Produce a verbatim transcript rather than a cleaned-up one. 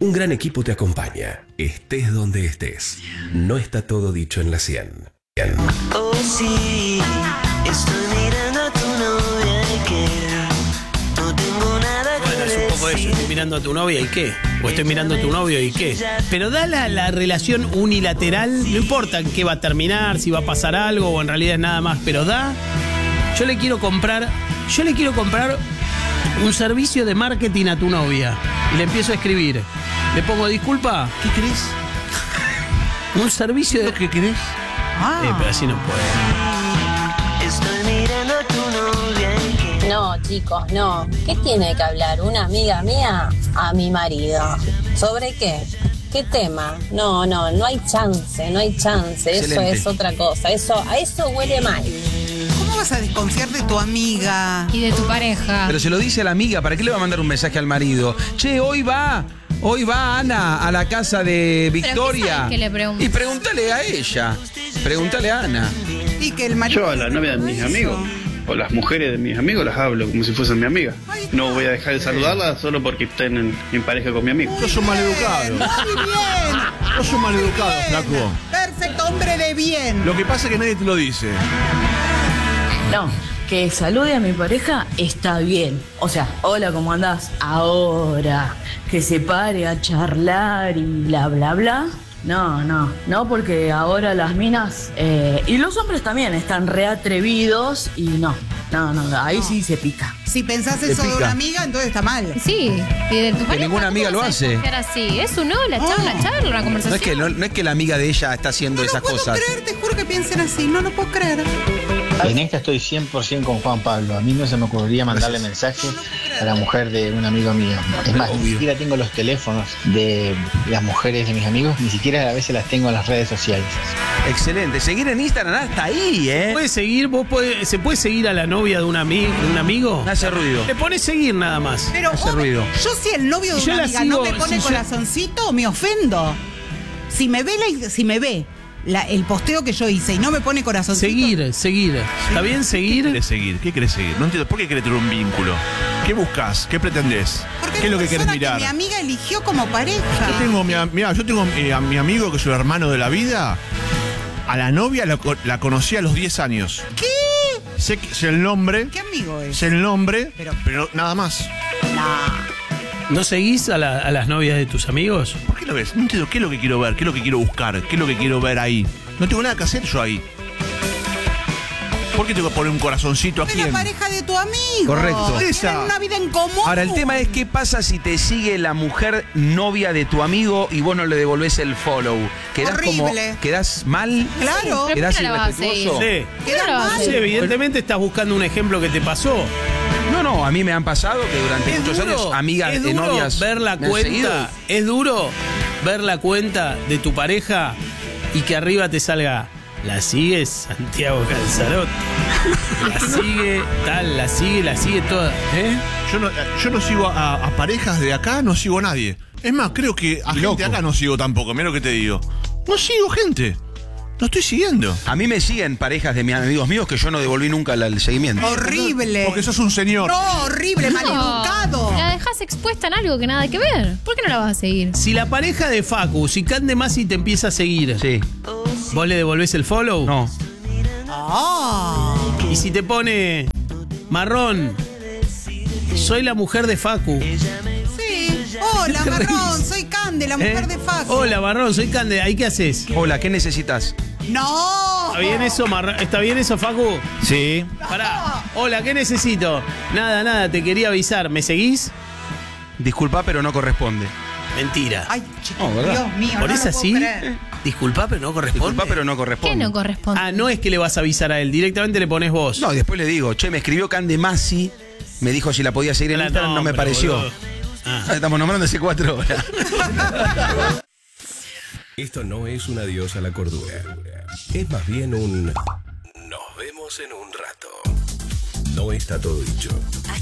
Un gran equipo te acompaña, estés donde estés. No está todo dicho en la cien. Oh sí, estoy mirando a tu novia y que no tengo nada que Bueno, es un poco eso, estoy mirando a tu novia y qué. O estoy mirando a tu novio y qué. Pero da la, la relación unilateral, no importa en qué va a terminar, si va a pasar algo o en realidad es nada más, pero da. Yo le quiero comprar, yo le quiero comprar un servicio de marketing a tu novia. Y le empiezo a escribir. Le pongo, disculpa, ¿Qué querés? un servicio de... ¿Qué querés? Eh, pero así no puede. Estoy mirando a tu novia y que No, chicos, no. ¿Qué tiene que hablar una amiga mía a mi marido? ¿Sobre qué? ¿Qué tema? No, no, no hay chance, no hay chance. Excelente. Eso es otra cosa. Eso, a eso huele mal. ¿Cómo vas a desconfiar de tu amiga? Y de tu pareja. Pero se lo dice a la amiga, ¿para qué le va a mandar un mensaje al marido? Che, hoy va, hoy va Ana a la casa de Victoria. sabes que le preguntas? Y pregúntale a ella, pregúntale a Ana. Y que el marido... Yo a la novia de mis amigos, o las mujeres de mis amigos, las hablo como si fuesen mi amiga. No voy a dejar de saludarlas solo porque estén en, en pareja con mi amigo. Yo soy maleducado. Muy bien. Yo soy maleducado, Bien. flaco. Perfecto, hombre de bien. Lo que pasa es que nadie te lo dice. No, que salude a mi pareja está bien. O sea, hola, ¿cómo andás? Ahora, que se pare a charlar y bla, bla, bla. No, no, no, porque ahora las minas eh, y los hombres también están reatrevidos y no, no, no, ahí sí se pica. Si pensás Te eso de pica. una amiga, entonces está mal. Sí, y de tu pareja. ninguna ¿cómo amiga vas lo a hace. desconfiar así? Es un hola, charla, una charla, una No conversación. es que, no, no es que la amiga de ella está haciendo No esas lo puedo cosas. creer, te juro que piensen así. No lo puedo creer. En esta estoy cien por ciento con Juan Pablo. A mí no se me ocurriría mandarle mensaje a la mujer de un amigo mío. Es más, ni siquiera tengo los teléfonos de las mujeres de mis amigos, ni siquiera a veces las tengo en las redes sociales. Excelente. Seguir en Instagram hasta ahí, ¿eh? ¿Puede seguir? ¿Vos podés- ¿Se puede seguir a la novia de un, ami- de un amigo? Hace ruido. Le pones seguir nada más. Pero Hace oh, ruido. yo si el novio de Si yo una la amiga sigo, no me pone si yo- corazoncito, me ofendo. Si me ve, la, si me ve la- el posteo que yo hice y no me pone corazoncito... Seguir, seguir. ¿Está bien ¿Qué seguir? querés seguir? ¿Qué querés seguir? No entiendo. ¿Por qué querés tener un vínculo? ¿Qué buscas? ¿Qué pretendés? Porque ¿Qué es lo que la querés persona mirar? mi amiga eligió como pareja. Yo tengo, mi, mirá, yo tengo eh, a mi amigo que es el hermano de la vida. A la novia la, co- la conocí a los diez años. ¿Qué? Sé, que- sé el nombre, ¿Qué amigo es? sé el nombre, Pero- pero, nada más. ¿No seguís a, la- a las novias de tus amigos? ¿Por qué lo ves? No entiendo qué es lo que quiero ver, qué es lo que quiero buscar, qué es lo que quiero ver ahí. No tengo nada que hacer yo ahí. ¿Por qué tengo que poner un corazoncito Es aquí? la en- pareja de tu amigo. Correcto. Tienen Esa. una vida en común. Ahora, el tema es qué pasa si te sigue la mujer novia de tu amigo y vos no le devolvés el follow. ¿Quedás como, Horrible. quedás mal? Claro. Pero ¿Quedás ¿por qué no la vas a irrespetuoso? seguir? Sí. Queda ¿Cómo lo vas a mal. Sí, evidentemente estás buscando un ejemplo que te pasó. No, no, a mí me han pasado que durante muchos años amigas es de duro novias ver la me han seguido. cuenta, es duro ver la cuenta de tu pareja y que arriba te salga, la sigue Santiago Calzarote, la sigue tal, la sigue, la sigue toda, ¿eh? Yo no, yo no sigo a, a parejas de acá, no sigo a nadie. Es más, creo que a gente de acá no sigo tampoco, mira lo que te digo. No sigo gente. No estoy siguiendo. A mí me siguen parejas de mis amigos míos que yo no devolví nunca el, el seguimiento. Horrible. Porque sos un señor. No, horrible, maleducado. La dejas expuesta en algo que nada que ver. ¿Por qué no la vas a seguir? Si la pareja de Facu, si Cande Masi te empieza a seguir, Sí. ¿vos le devolvés el follow? No. Ah. Y si te pone marrón, soy la mujer de Facu. Sí. Hola, ¿Qué te Marrón, reís? soy Cande, la mujer ¿Eh? de Facu. Hola, marrón, soy Cande, ¿ahí qué haces? Hola, ¿qué necesitas? No. ¿Está bien eso, Marrón? ¿Está bien eso, Facu? Sí. Pará. Hola, ¿qué necesito? Nada, nada, te quería avisar. ¿Me seguís? Disculpa, pero no corresponde. Mentira. Ay, chico, No, ¿verdad? Dios mío, ¿Por no eso lo puedo así? creer. Disculpa, pero no corresponde. Disculpa, pero no ¿Qué corresponde. no corresponde? Ah, no es que le vas a avisar a él, directamente le pones vos. No, después le digo, che, me escribió Cande Masi, me dijo si la podía seguir en Hola, Instagram, no me pero, pareció. boludo. Ah. Estamos nombrando hace cuatro horas. Esto no es un adiós a la cordura. Es más bien un nos vemos en un rato. No está todo dicho.